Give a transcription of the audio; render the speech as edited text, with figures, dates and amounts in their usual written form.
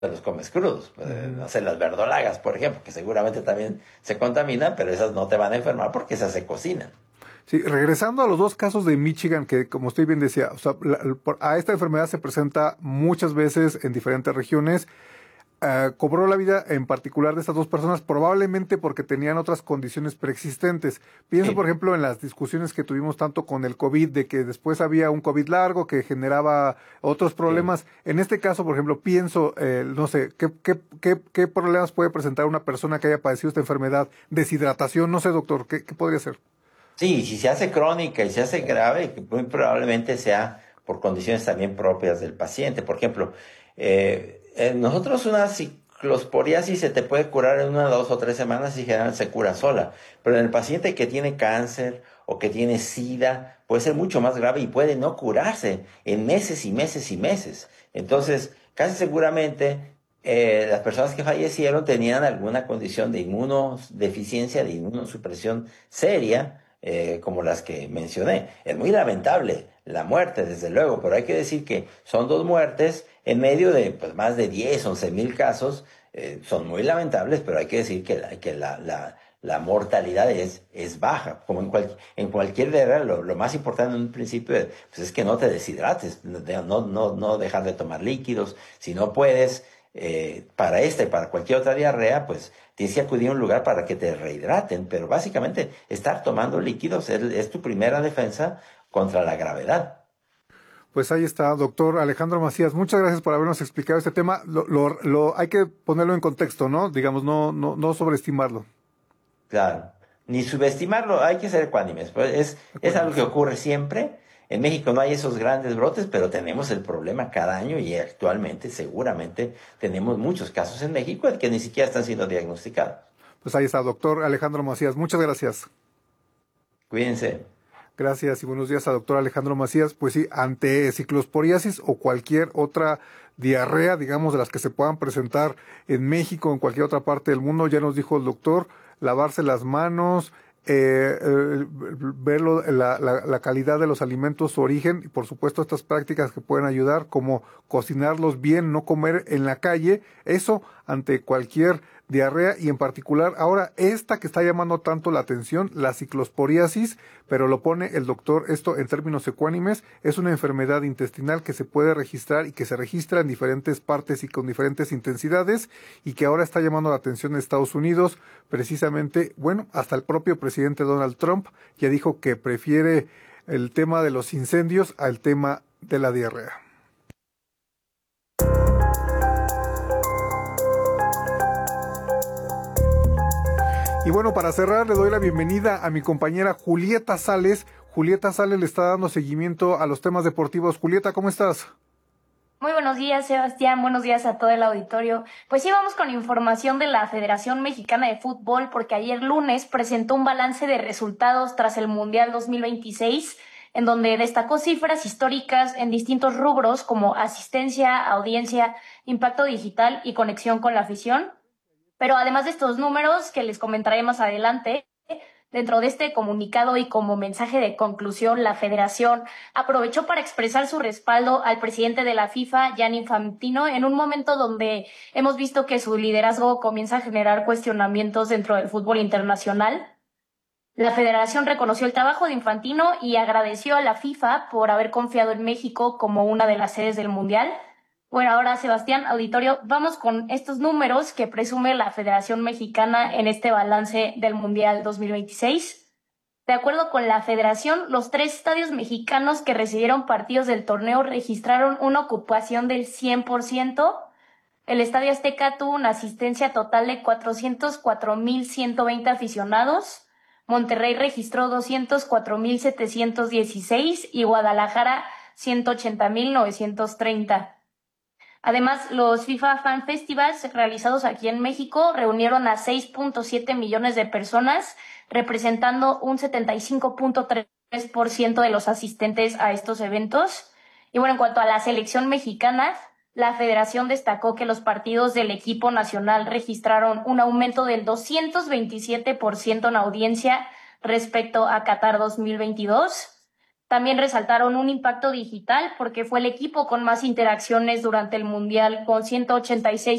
te los comes crudos. No sé, las verdolagas, por ejemplo, que seguramente también se contaminan, pero esas no te van a enfermar porque esas se cocinan. Sí, regresando a los dos casos de Michigan, que como usted bien decía, o sea, a esta enfermedad se presenta muchas veces en diferentes regiones. Cobró la vida en particular de estas dos personas, probablemente porque tenían otras condiciones preexistentes. Pienso, por Sí, ejemplo, en las discusiones que tuvimos tanto con el COVID, de que después había un COVID largo que generaba otros sí. problemas. En este caso, por ejemplo, pienso, no sé, ¿qué problemas puede presentar una persona que haya padecido esta enfermedad? Deshidratación, no sé, doctor, ¿qué podría ser? Sí, si se hace crónica y se hace grave, que muy probablemente sea por condiciones también propias del paciente. Por ejemplo, en nosotros una ciclosporiasis se te puede curar en 1, 2 o 3 semanas y generalmente se cura sola. Pero en el paciente que tiene cáncer o que tiene SIDA, puede ser mucho más grave y puede no curarse en meses y meses y meses. Entonces, casi seguramente las personas que fallecieron tenían alguna condición de inmunodeficiencia, de inmunosupresión seria, como las que mencioné. Es muy lamentable la muerte, desde luego, pero hay que decir que son dos muertes en medio de pues, más de 10, 11 mil casos. Son muy lamentables, pero hay que decir que la mortalidad es baja. Como en cualquier guerra, lo más importante en un principio pues, es que no te deshidrates, no dejar de tomar líquidos. Si no puedes, para esta y para cualquier otra diarrea, pues tienes que acudir a un lugar para que te rehidraten, pero básicamente estar tomando líquidos es tu primera defensa contra la gravedad. Pues ahí está, doctor Alejandro Macías. Muchas gracias por habernos explicado este tema. Hay que ponerlo en contexto, ¿no? Digamos, no sobreestimarlo. Claro, ni subestimarlo, hay que ser ecuánimes. Pues es algo que Ecuánimes. ocurre siempre. En México no hay esos grandes brotes, pero tenemos el problema cada año y actualmente seguramente tenemos muchos casos en México que ni siquiera están siendo diagnosticados. Pues ahí está, doctor Alejandro Macías. Muchas gracias. Cuídense. Gracias y buenos días a doctor Alejandro Macías. Pues sí, ante ciclosporiasis o cualquier otra diarrea, digamos, de las que se puedan presentar en México o en cualquier otra parte del mundo, ya nos dijo el doctor, lavarse las manos, ver la calidad de los alimentos, su origen y por supuesto estas prácticas que pueden ayudar como cocinarlos bien, no comer en la calle, eso ante cualquier diarrea y en particular ahora esta que está llamando tanto la atención, la ciclosporiasis, pero lo pone el doctor esto en términos ecuánimes, es una enfermedad intestinal que se puede registrar y que se registra en diferentes partes y con diferentes intensidades y que ahora está llamando la atención de Estados Unidos, precisamente, bueno, hasta el propio presidente Donald Trump ya dijo que prefiere el tema de los incendios al tema de la diarrea. Y bueno, para cerrar, le doy la bienvenida a mi compañera Julieta Sales. Julieta Sales le está dando seguimiento a los temas deportivos. Julieta, ¿cómo estás? Muy buenos días, Sebastián. Buenos días a todo el auditorio. Pues sí, vamos con información de la Federación Mexicana de Fútbol, porque ayer lunes presentó un balance de resultados tras el Mundial 2026, en donde destacó cifras históricas en distintos rubros como asistencia, audiencia, impacto digital y conexión con la afición. Pero además de estos números que les comentaré más adelante, dentro de este comunicado y como mensaje de conclusión, la Federación aprovechó para expresar su respaldo al presidente de la FIFA, Gianni Infantino, en un momento donde hemos visto que su liderazgo comienza a generar cuestionamientos dentro del fútbol internacional. La Federación reconoció el trabajo de Infantino y agradeció a la FIFA por haber confiado en México como una de las sedes del Mundial. Bueno, ahora, Sebastián, auditorio, vamos con estos números que presume la Federación Mexicana en este balance del Mundial 2026. De acuerdo con la Federación, los 3 estadios mexicanos que recibieron partidos del torneo registraron una ocupación del 100%. El Estadio Azteca tuvo una asistencia total de 404,120 aficionados. Monterrey registró 204,716 y Guadalajara 180,930. Además, los FIFA Fan Festivals realizados aquí en México reunieron a 6.7 millones de personas, representando un 75.3% de los asistentes a estos eventos. Y bueno, en cuanto a la selección mexicana, la Federación destacó que los partidos del equipo nacional registraron un aumento del 227% en audiencia respecto a Qatar 2022. También resaltaron un impacto digital porque fue el equipo con más interacciones durante el Mundial, con 186